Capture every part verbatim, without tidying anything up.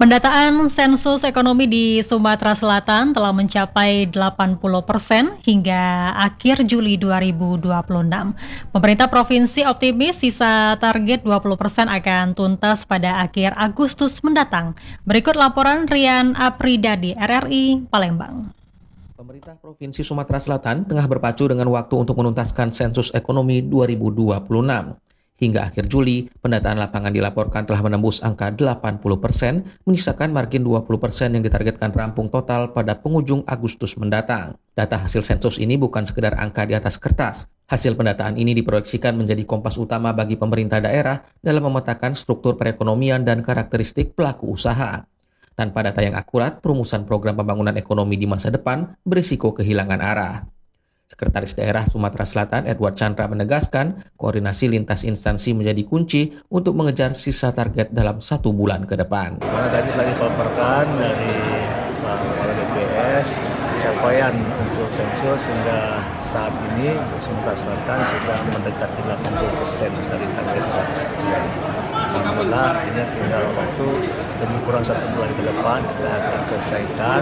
Pendataan sensus ekonomi di Sumatera Selatan telah mencapai delapan puluh persen hingga akhir Juli dua ribu dua puluh enam. Pemerintah provinsi optimis sisa target dua puluh persen akan tuntas pada akhir Agustus mendatang. Berikut laporan Rian Apridadi, R R I Palembang. Pemerintah Provinsi Sumatera Selatan tengah berpacu dengan waktu untuk menuntaskan sensus ekonomi dua ribu dua puluh enam. Hingga akhir Juli, pendataan lapangan dilaporkan telah menembus angka delapan puluh persen, menyisakan margin dua puluh persen yang ditargetkan rampung total pada penghujung Agustus mendatang. Data hasil sensus ini bukan sekedar angka di atas kertas. Hasil pendataan ini diproyeksikan menjadi kompas utama bagi pemerintah daerah dalam memetakan struktur perekonomian dan karakteristik pelaku usaha. Tanpa data yang akurat, perumusan program pembangunan ekonomi di masa depan berisiko kehilangan arah. Sekretaris Daerah Sumatera Selatan Edward Chandra menegaskan, koordinasi lintas instansi menjadi kunci untuk mengejar sisa target dalam satu bulan ke depan. Karena tadi telah dipaparkan dari Pak Kepala B P S, capaian untuk sensus hingga saat ini untuk Sumatera Selatan sudah mendekati delapan puluh persen dari target seratus persen. Alhamdulillah, artinya tinggal waktu lebih kurang satu bulan ke depan kita akan selesaikan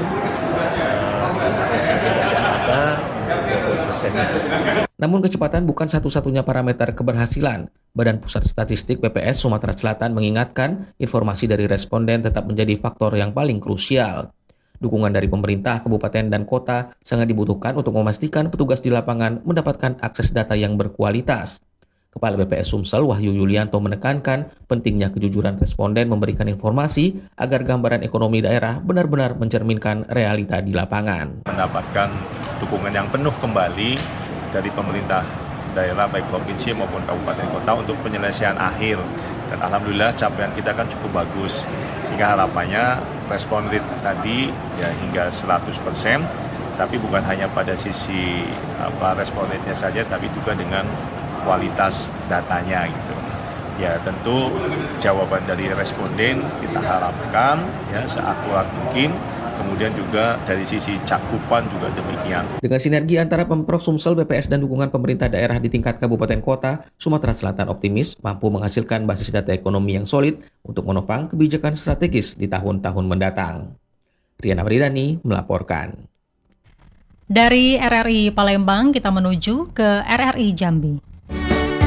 uh, yang ada. Namun kecepatan bukan satu-satunya parameter keberhasilan. Badan Pusat Statistik B P S Sumatera Selatan mengingatkan informasi dari responden tetap menjadi faktor yang paling krusial. Dukungan dari pemerintah, kabupaten, dan kota sangat dibutuhkan untuk memastikan petugas di lapangan mendapatkan akses data yang berkualitas. Kepala B P S Sumsel Wahyu Yulianto menekankan pentingnya kejujuran responden memberikan informasi agar gambaran ekonomi daerah benar-benar mencerminkan realita di lapangan. Mendapatkan dukungan yang penuh kembali dari pemerintah daerah baik provinsi maupun kabupaten kota untuk penyelesaian akhir. Dan alhamdulillah capaian kita kan cukup bagus. Sehingga harapannya respon rate tadi ya hingga seratus persen, tapi bukan hanya pada sisi apa respon rate-nya saja, tapi juga dengan kualitas datanya gitu. Ya tentu jawaban dari responden kita harapkan ya seakurat mungkin. Kemudian juga dari sisi cakupan juga demikian. Dengan sinergi antara Pemprov Sumsel, B P S, dan dukungan pemerintah daerah di tingkat kabupaten kota, Sumatera Selatan optimis mampu menghasilkan basis data ekonomi yang solid untuk menopang kebijakan strategis di tahun-tahun mendatang. Rian Apridani melaporkan. Dari R R I Palembang kita menuju ke R R I Jambi.